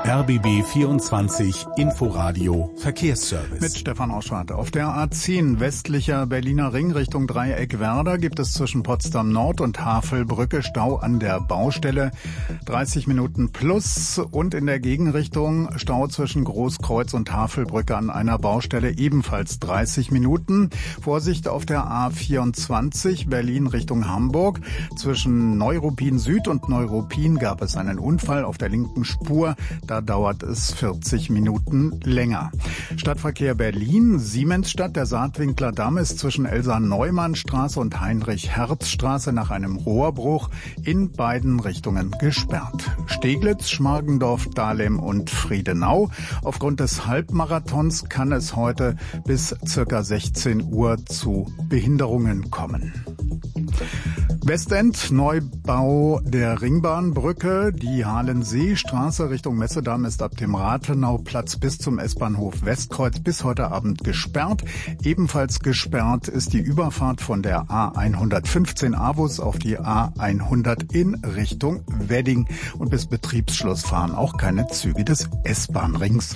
RBB 24 Inforadio Verkehrsservice. Mit Stefan Oschwart. Auf der A10 westlicher Berliner Ring Richtung Dreieck-Werder gibt es zwischen Potsdam Nord und Havelbrücke Stau an der Baustelle. 30 Minuten plus, und in der Gegenrichtung Stau zwischen Großkreuz und Havelbrücke an einer Baustelle, ebenfalls 30 Minuten. Vorsicht auf der A24 Berlin Richtung Hamburg. Zwischen Neuruppin Süd und Neuruppin gab es einen Unfall auf der linken Spur. Da dauert es 40 Minuten länger. Stadtverkehr Berlin, Siemensstadt. Der Saatwinkler Damm ist zwischen Elsa-Neumann-Straße und Heinrich-Herz-Straße nach einem Rohrbruch in beiden Richtungen gesperrt. Steglitz, Schmargendorf, Dahlem und Friedenau. Aufgrund des Halbmarathons kann es heute bis ca. 16 Uhr zu Behinderungen kommen. Westend, Neubau der Ringbahnbrücke. Die Halensee-Straße Richtung Messedamm ist ab dem Rathenauplatz bis zum S-Bahnhof Westkreuz bis heute Abend gesperrt. Ebenfalls gesperrt ist die Überfahrt von der A115 Avus auf die A100 in Richtung Wedding. Und bis Betriebsschluss fahren auch keine Züge des S-Bahn-Rings.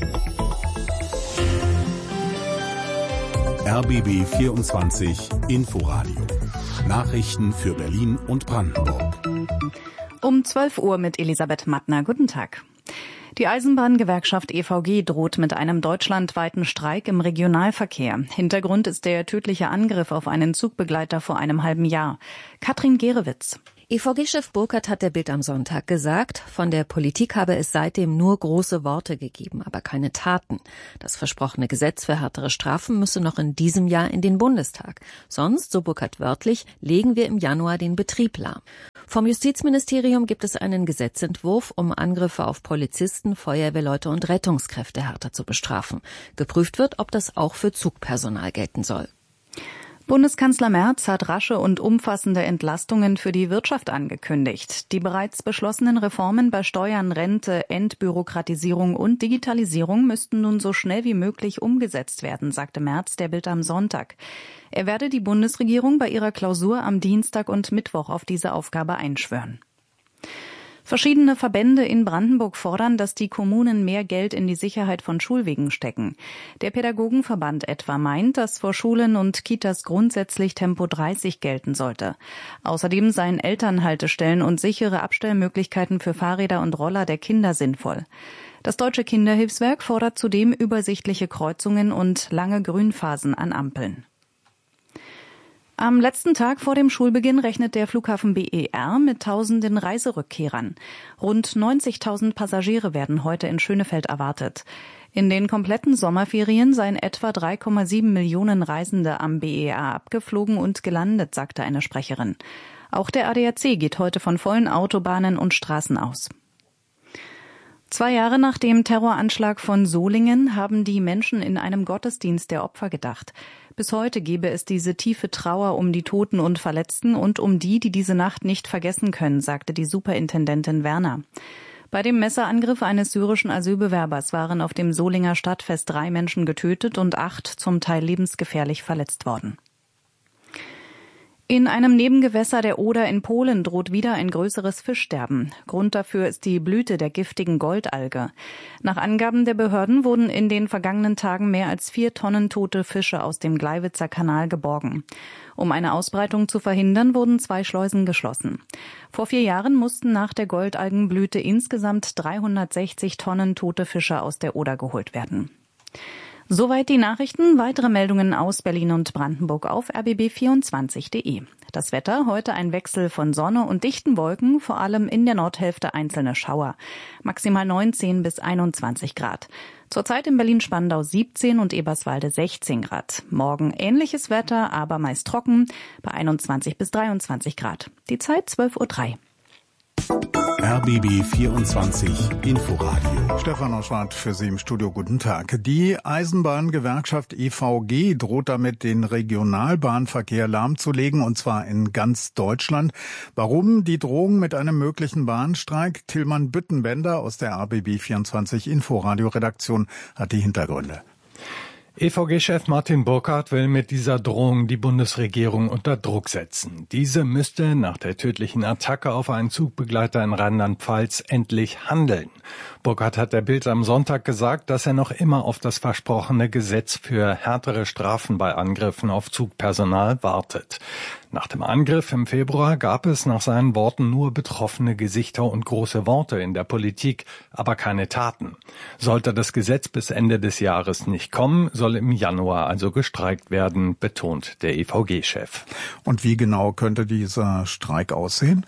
RBB 24 Inforadio. Nachrichten für Berlin und Brandenburg. Um 12 Uhr mit Elisabeth Mattner. Guten Tag. Die Eisenbahngewerkschaft EVG droht mit einem deutschlandweiten Streik im Regionalverkehr. Hintergrund ist der tödliche Angriff auf einen Zugbegleiter vor einem halben Jahr. Katrin Gerewitz. EVG-Chef Burkhardt hat der Bild am Sonntag gesagt, von der Politik habe es seitdem nur große Worte gegeben, aber keine Taten. Das versprochene Gesetz für härtere Strafen müsse noch in diesem Jahr in den Bundestag. Sonst, so Burkhardt wörtlich, legen wir im Januar den Betrieb lahm. Vom Justizministerium gibt es einen Gesetzentwurf, um Angriffe auf Polizisten, Feuerwehrleute und Rettungskräfte härter zu bestrafen. Geprüft wird, ob das auch für Zugpersonal gelten soll. Bundeskanzler Merz hat rasche und umfassende Entlastungen für die Wirtschaft angekündigt. Die bereits beschlossenen Reformen bei Steuern, Rente, Entbürokratisierung und Digitalisierung müssten nun so schnell wie möglich umgesetzt werden, sagte Merz der Bild am Sonntag. Er werde die Bundesregierung bei ihrer Klausur am Dienstag und Mittwoch auf diese Aufgabe einschwören. Verschiedene Verbände in Brandenburg fordern, dass die Kommunen mehr Geld in die Sicherheit von Schulwegen stecken. Der Pädagogenverband etwa meint, dass vor Schulen und Kitas grundsätzlich Tempo 30 gelten sollte. Außerdem seien Elternhaltestellen und sichere Abstellmöglichkeiten für Fahrräder und Roller der Kinder sinnvoll. Das Deutsche Kinderhilfswerk fordert zudem übersichtliche Kreuzungen und lange Grünphasen an Ampeln. Am letzten Tag vor dem Schulbeginn rechnet der Flughafen BER mit tausenden Reiserückkehrern. Rund 90.000 Passagiere werden heute in Schönefeld erwartet. In den kompletten Sommerferien seien etwa 3,7 Millionen Reisende am BER abgeflogen und gelandet, sagte eine Sprecherin. Auch der ADAC geht heute von vollen Autobahnen und Straßen aus. 2 Jahre nach dem Terroranschlag von Solingen haben die Menschen in einem Gottesdienst der Opfer gedacht. Bis heute gebe es diese tiefe Trauer um die Toten und Verletzten und um die diese Nacht nicht vergessen können, sagte die Superintendentin Werner. Bei dem Messerangriff eines syrischen Asylbewerbers waren auf dem Solinger Stadtfest 3 Menschen getötet und 8 zum Teil lebensgefährlich verletzt worden. In einem Nebengewässer der Oder in Polen droht wieder ein größeres Fischsterben. Grund dafür ist die Blüte der giftigen Goldalge. Nach Angaben der Behörden wurden in den vergangenen Tagen mehr als 4 Tonnen tote Fische aus dem Gleiwitzer Kanal geborgen. Um eine Ausbreitung zu verhindern, wurden 2 Schleusen geschlossen. Vor 4 Jahren mussten nach der Goldalgenblüte insgesamt 360 Tonnen tote Fische aus der Oder geholt werden. Soweit die Nachrichten. Weitere Meldungen aus Berlin und Brandenburg auf rbb24.de. Das Wetter, heute ein Wechsel von Sonne und dichten Wolken, vor allem in der Nordhälfte einzelne Schauer. Maximal 19 bis 21 Grad. Zurzeit in Berlin-Spandau 17 und Eberswalde 16 Grad. Morgen ähnliches Wetter, aber meist trocken, bei 21 bis 23 Grad. Die Zeit 12:03 Uhr. RBB 24 Inforadio. Stefan Oschwart für Sie im Studio. Guten Tag. Die Eisenbahngewerkschaft EVG droht damit, den Regionalbahnverkehr lahmzulegen, und zwar in ganz Deutschland. Warum die Drohung mit einem möglichen Bahnstreik? Tillmann Büttenbender aus der RBB 24 Inforadio-Redaktion hat die Hintergründe. EVG-Chef Martin Burkhardt will mit dieser Drohung die Bundesregierung unter Druck setzen. Diese müsste nach der tödlichen Attacke auf einen Zugbegleiter in Rheinland-Pfalz endlich handeln. Burkhardt hat der Bild am Sonntag gesagt, dass er noch immer auf das versprochene Gesetz für härtere Strafen bei Angriffen auf Zugpersonal wartet. Nach dem Angriff im Februar gab es nach seinen Worten nur betroffene Gesichter und große Worte in der Politik, aber keine Taten. Sollte das Gesetz bis Ende des Jahres nicht kommen, soll im Januar also gestreikt werden, betont der EVG-Chef. Und wie genau könnte dieser Streik aussehen?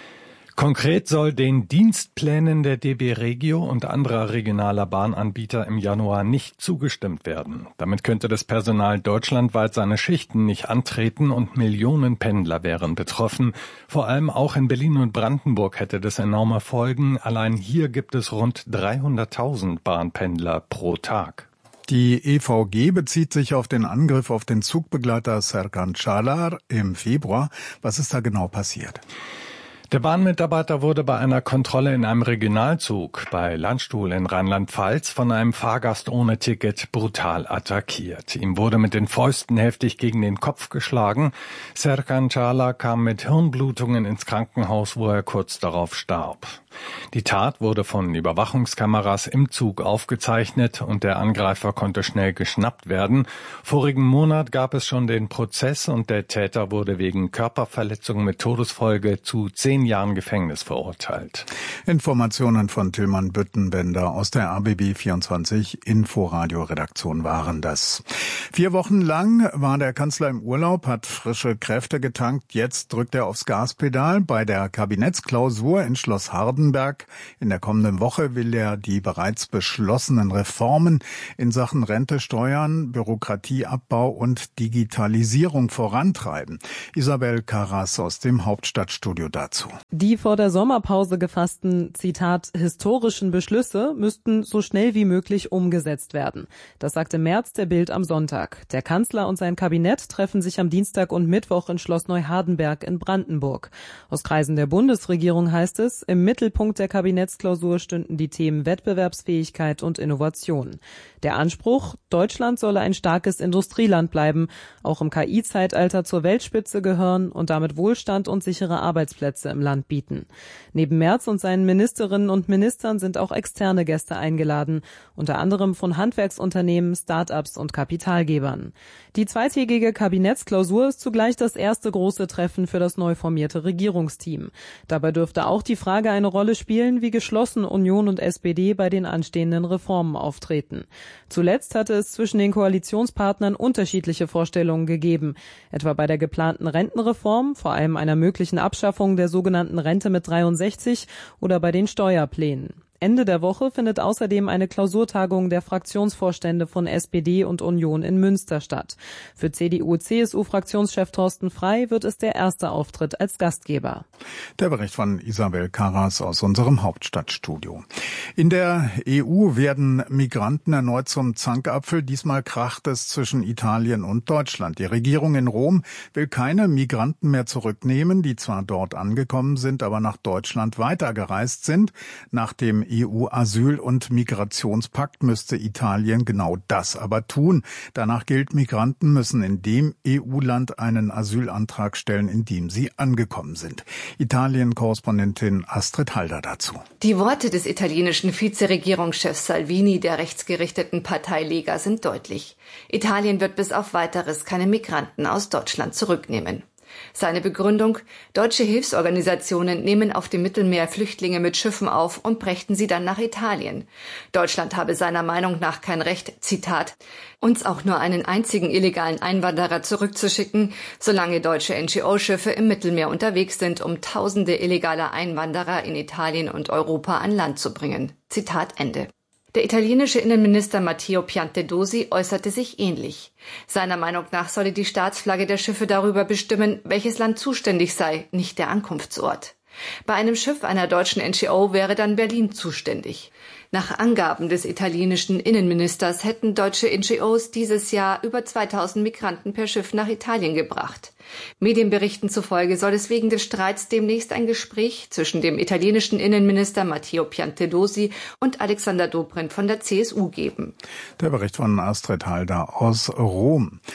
Konkret soll den Dienstplänen der DB Regio und anderer regionaler Bahnanbieter im Januar nicht zugestimmt werden. Damit könnte das Personal deutschlandweit seine Schichten nicht antreten und Millionen Pendler wären betroffen. Vor allem auch in Berlin und Brandenburg hätte das enorme Folgen. Allein hier gibt es rund 300.000 Bahnpendler pro Tag. Die EVG bezieht sich auf den Angriff auf den Zugbegleiter Serkan Çalar im Februar. Was ist da genau passiert? Der Bahnmitarbeiter wurde bei einer Kontrolle in einem Regionalzug bei Landstuhl in Rheinland-Pfalz von einem Fahrgast ohne Ticket brutal attackiert. Ihm wurde mit den Fäusten heftig gegen den Kopf geschlagen. Serkan Çalar kam mit Hirnblutungen ins Krankenhaus, wo er kurz darauf starb. Die Tat wurde von Überwachungskameras im Zug aufgezeichnet und der Angreifer konnte schnell geschnappt werden. Vorigen Monat gab es schon den Prozess und der Täter wurde wegen Körperverletzung mit Todesfolge zu 10 Jahren Gefängnis verurteilt. Informationen von Tilman Büttenbender aus der RBB 24 Inforadio-Redaktion waren das. 4 Wochen lang war der Kanzler im Urlaub, hat frische Kräfte getankt. Jetzt drückt er aufs Gaspedal. Bei der Kabinettsklausur in Schloss Hardenberg in der kommenden Woche will er die bereits beschlossenen Reformen in Sachen Rente, Steuern, Bürokratieabbau und Digitalisierung vorantreiben. Isabel Karras aus dem Hauptstadtstudio dazu. Die vor der Sommerpause gefassten, Zitat, historischen Beschlüsse müssten so schnell wie möglich umgesetzt werden. Das sagte Merz der Bild am Sonntag. Der Kanzler und sein Kabinett treffen sich am Dienstag und Mittwoch in Schloss Neuhardenberg in Brandenburg. Aus Kreisen der Bundesregierung heißt es, im Mittelpunkt der Kabinettsklausur stünden die Themen Wettbewerbsfähigkeit und Innovation. Der Anspruch, Deutschland solle ein starkes Industrieland bleiben, auch im KI-Zeitalter zur Weltspitze gehören und damit Wohlstand und sichere Arbeitsplätze im Land bieten. Neben Merz und seinen Ministerinnen und Ministern sind auch externe Gäste eingeladen, unter anderem von Handwerksunternehmen, Start-ups und Kapitalgebern. Die zweitägige Kabinettsklausur ist zugleich das erste große Treffen für das neu formierte Regierungsteam. Dabei dürfte auch die Frage eine Rolle spielen, wie geschlossen Union und SPD bei den anstehenden Reformen auftreten. Zuletzt hatte es zwischen den Koalitionspartnern unterschiedliche Vorstellungen gegeben, etwa bei der geplanten Rentenreform, vor allem einer möglichen Abschaffung der sogenannten Rente mit 63 oder bei den Steuerplänen. Ende der Woche findet außerdem eine Klausurtagung der Fraktionsvorstände von SPD und Union in Münster statt. Für CDU-CSU-Fraktionschef Thorsten Frey wird es der erste Auftritt als Gastgeber. Der Bericht von Isabel Karras aus unserem Hauptstadtstudio. In der EU werden Migranten erneut zum Zankapfel. Diesmal kracht es zwischen Italien und Deutschland. Die Regierung in Rom will keine Migranten mehr zurücknehmen, die zwar dort angekommen sind, aber nach Deutschland weitergereist sind. Nach dem EU-Asyl- und Migrationspakt müsste Italien genau das aber tun. Danach gilt, Migranten müssen in dem EU-Land einen Asylantrag stellen, in dem sie angekommen sind. Italien-Korrespondentin Astrid Halder dazu. Die Worte des italienischen Vizeregierungschefs Salvini der rechtsgerichteten Partei Lega sind deutlich. Italien wird bis auf Weiteres keine Migranten aus Deutschland zurücknehmen. Seine Begründung: Deutsche Hilfsorganisationen nehmen auf dem Mittelmeer Flüchtlinge mit Schiffen auf und brächten sie dann nach Italien. Deutschland habe seiner Meinung nach kein Recht, Zitat, uns auch nur einen einzigen illegalen Einwanderer zurückzuschicken, solange deutsche NGO-Schiffe im Mittelmeer unterwegs sind, um tausende illegaler Einwanderer in Italien und Europa an Land zu bringen. Zitat Ende. Der italienische Innenminister Matteo Piantedosi äußerte sich ähnlich. Seiner Meinung nach solle die Staatsflagge der Schiffe darüber bestimmen, welches Land zuständig sei, nicht der Ankunftsort. Bei einem Schiff einer deutschen NGO wäre dann Berlin zuständig. Nach Angaben des italienischen Innenministers hätten deutsche NGOs dieses Jahr über 2000 Migranten per Schiff nach Italien gebracht. Medienberichten zufolge soll es wegen des Streits demnächst ein Gespräch zwischen dem italienischen Innenminister Matteo Piantedosi und Alexander Dobrindt von der CSU geben. Der Bericht von Astrid Halder aus Rom.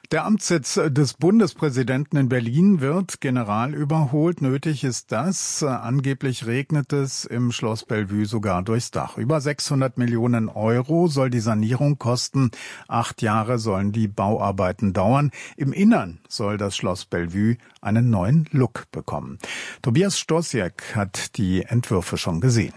Der Amtssitz des Bundespräsidenten in Berlin wird general überholt. Nötig ist das. Angeblich regnet es im Schloss Bellevue sogar durchs Dach. Über 600 Millionen Euro soll die Sanierung kosten. 8 Jahre sollen die Bauarbeiten dauern. Im Innern soll das Schloss Bellevue einen neuen Look bekommen. Tobias Stosiek hat die Entwürfe schon gesehen.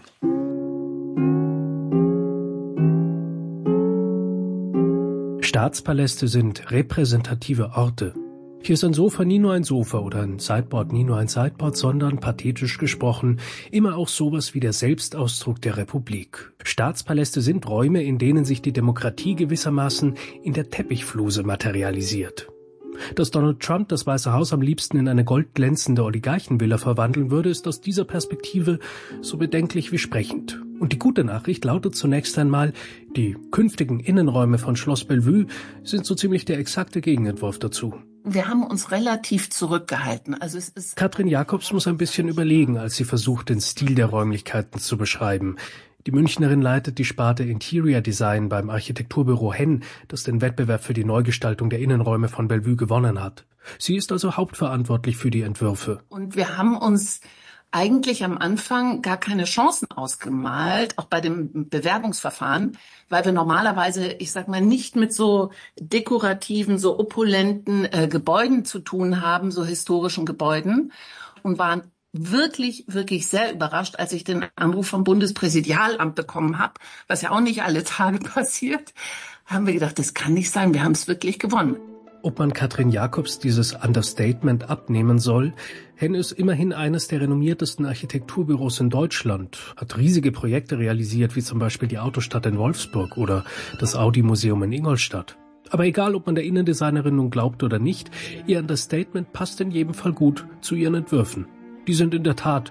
Staatspaläste sind repräsentative Orte. Hier ist ein Sofa nie nur ein Sofa oder ein Sideboard nie nur ein Sideboard, sondern, pathetisch gesprochen, immer auch sowas wie der Selbstausdruck der Republik. Staatspaläste sind Räume, in denen sich die Demokratie gewissermaßen in der Teppichfluse materialisiert. Dass Donald Trump das Weiße Haus am liebsten in eine goldglänzende Oligarchenvilla verwandeln würde, ist aus dieser Perspektive so bedenklich wie sprechend. Und die gute Nachricht lautet zunächst einmal, die künftigen Innenräume von Schloss Bellevue sind so ziemlich der exakte Gegenentwurf dazu. Wir haben uns relativ zurückgehalten. Katrin Jacobs muss ein bisschen überlegen, als sie versucht, den Stil der Räumlichkeiten zu beschreiben. Die Münchnerin leitet die Sparte Interior Design beim Architekturbüro Henn, das den Wettbewerb für die Neugestaltung der Innenräume von Bellevue gewonnen hat. Sie ist also hauptverantwortlich für die Entwürfe. Und wir haben uns eigentlich am Anfang gar keine Chancen ausgemalt, auch bei dem Bewerbungsverfahren, weil wir normalerweise, nicht mit so dekorativen, so opulenten Gebäuden zu tun haben, so historischen Gebäuden, und waren wirklich, wirklich sehr überrascht, als ich den Anruf vom Bundespräsidialamt bekommen habe, was ja auch nicht alle Tage passiert, haben wir gedacht, das kann nicht sein, wir haben es wirklich gewonnen. Ob man Katrin Jacobs dieses Understatement abnehmen soll? Henn ist immerhin eines der renommiertesten Architekturbüros in Deutschland, hat riesige Projekte realisiert, wie zum Beispiel die Autostadt in Wolfsburg oder das Audi-Museum in Ingolstadt. Aber egal, ob man der Innendesignerin nun glaubt oder nicht, ihr Understatement passt in jedem Fall gut zu ihren Entwürfen. Die sind in der Tat